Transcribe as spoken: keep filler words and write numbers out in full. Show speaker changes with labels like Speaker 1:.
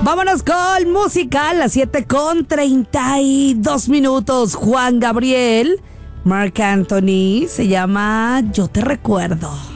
Speaker 1: Vámonos con música, las siete con treinta y dos minutos. Juan Gabriel, Marc Anthony, se llama Yo te recuerdo.